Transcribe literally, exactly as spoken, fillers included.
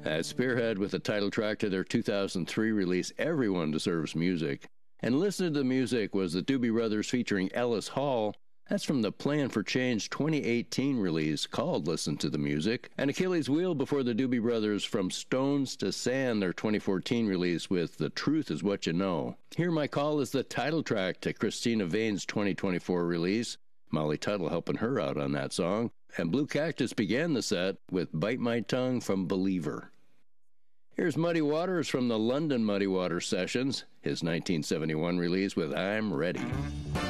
At Spearhead with the title track to their two thousand three release, Everyone Deserves Music. And Listen to the Music was the Doobie Brothers featuring Ellis Hall. That's from the Plan for Change twenty eighteen release called Listen to the Music. And Achilles Wheel before the Doobie Brothers from Stones to Sand, their twenty fourteen release with The Truth Is What You Know. Hear My Call is the title track to Christina Vane's twenty twenty-four release. Molly Tuttle helping her out on that song. And Blue Cactus began the set with Bite My Tongue from Believer. Here's Muddy Waters from the London Muddy Waters Sessions, his nineteen seventy-one release with I'm Ready.